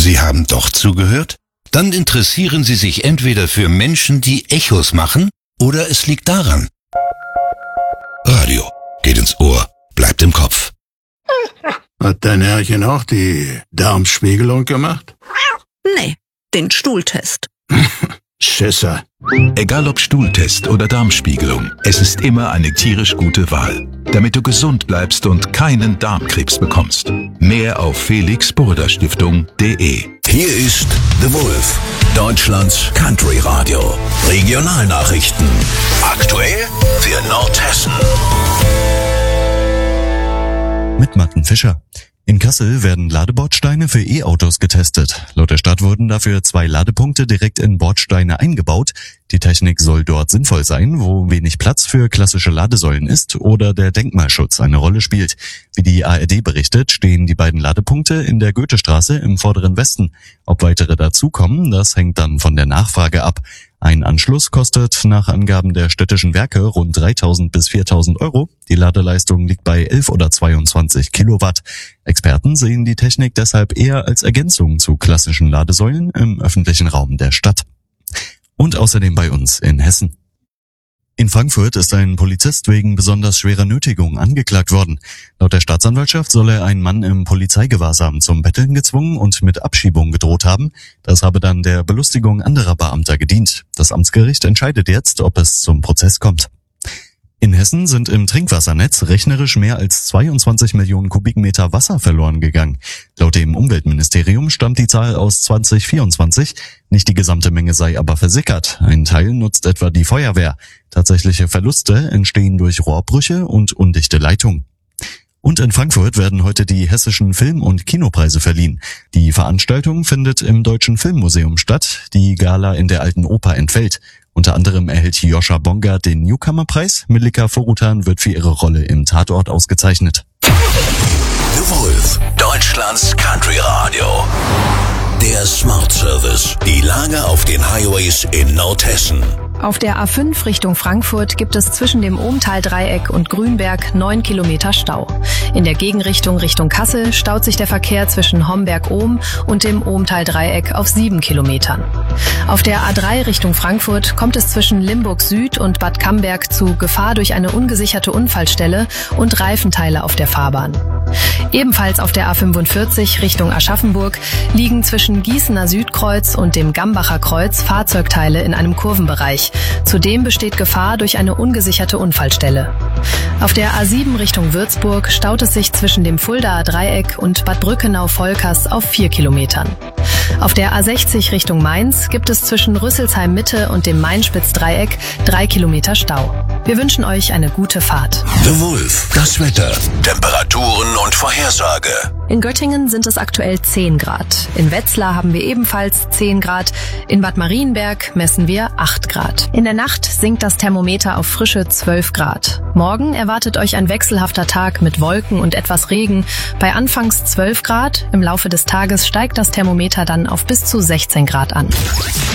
Sie haben doch zugehört? Dann interessieren Sie sich entweder für Menschen, die Echos machen, oder es liegt daran. Radio geht ins Ohr, bleibt im Kopf. Hat dein Herrchen auch die Darmspiegelung gemacht? Nee, den Stuhltest. Schisser. Egal ob Stuhltest oder Darmspiegelung, es ist immer eine tierisch gute Wahl, damit du gesund bleibst und keinen Darmkrebs bekommst. Mehr auf felixburda-stiftung.de. Hier ist The Wolf, Deutschlands Country Radio. Regionalnachrichten. Aktuell für Nordhessen. Mit Martin Fischer. In Kassel werden Ladebordsteine für E-Autos getestet. Laut der Stadt wurden dafür 2 Ladepunkte direkt in Bordsteine eingebaut. Die Technik soll dort sinnvoll sein, wo wenig Platz für klassische Ladesäulen ist oder der Denkmalschutz eine Rolle spielt. Wie die ARD berichtet, stehen die beiden Ladepunkte in der Goethestraße im vorderen Westen. Ob weitere dazukommen, das hängt dann von der Nachfrage ab. Ein Anschluss kostet nach Angaben der städtischen Werke rund 3.000 bis 4.000 Euro. Die Ladeleistung liegt bei 11 oder 22 Kilowatt. Experten sehen die Technik deshalb eher als Ergänzung zu klassischen Ladesäulen im öffentlichen Raum der Stadt. Und außerdem bei uns in Hessen. In Frankfurt ist ein Polizist wegen besonders schwerer Nötigung angeklagt worden. Laut der Staatsanwaltschaft soll er einen Mann im Polizeigewahrsam zum Betteln gezwungen und mit Abschiebung gedroht haben. Das habe dann der Belustigung anderer Beamter gedient. Das Amtsgericht entscheidet jetzt, ob es zum Prozess kommt. In Hessen sind im Trinkwassernetz rechnerisch mehr als 22 Millionen Kubikmeter Wasser verloren gegangen. Laut dem Umweltministerium stammt die Zahl aus 2024. Nicht die gesamte Menge sei aber versickert. Ein Teil nutzt etwa die Feuerwehr. Tatsächliche Verluste entstehen durch Rohrbrüche und undichte Leitungen. Und in Frankfurt werden heute die hessischen Film- und Kinopreise verliehen. Die Veranstaltung findet im Deutschen Filmmuseum statt. Die Gala in der Alten Oper entfällt. Unter anderem erhält Joscha Bongard den Newcomer-Preis. Melika Forutan wird für ihre Rolle im Tatort ausgezeichnet. The Wolf, Deutschlands Country Radio. Der Smart Service. Die Lage auf den Highways in Nordhessen. Auf der A5 Richtung Frankfurt gibt es zwischen dem Ohmtal-Dreieck und Grünberg 9 Kilometer Stau. In der Gegenrichtung Richtung Kassel staut sich der Verkehr zwischen Homberg-Ohm und dem Ohmtal-Dreieck auf 7 Kilometern. Auf der A3 Richtung Frankfurt kommt es zwischen Limburg Süd und Bad Camberg zu Gefahr durch eine ungesicherte Unfallstelle und Reifenteile auf der Fahrbahn. Ebenfalls auf der A45 Richtung Aschaffenburg liegen zwischen Gießener Südkreuz und dem Gambacher Kreuz Fahrzeugteile in einem Kurvenbereich. Zudem besteht Gefahr durch eine ungesicherte Unfallstelle. Auf der A7 Richtung Würzburg staut es sich zwischen dem Fuldaer Dreieck und Bad Brückenau-Volkers auf 4 Kilometern. Auf der A60 Richtung Mainz gibt es zwischen Rüsselsheim Mitte und dem Mainspitz-Dreieck 3 Kilometer Stau. Wir wünschen euch eine gute Fahrt. The Wolf, das Wetter, Temperaturen und Vorhersage. In Göttingen sind es aktuell 10 Grad. In Wetzlar haben wir ebenfalls 10 Grad. In Bad Marienberg messen wir 8 Grad. In der Nacht sinkt das Thermometer auf frische 12 Grad. Morgen erwartet euch ein wechselhafter Tag mit Wolken und etwas Regen. Bei anfangs 12 Grad, im Laufe des Tages steigt das Thermometer dann auf bis zu 16 Grad an.